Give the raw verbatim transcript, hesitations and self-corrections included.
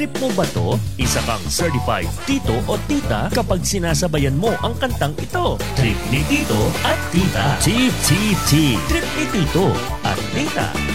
Trip mo ba to? Isa kang certified tito o tita kapag sinasabayan mo ang kantang ito. Trip ni Tito at Tita. T T T. Trip ni Tito at Tita.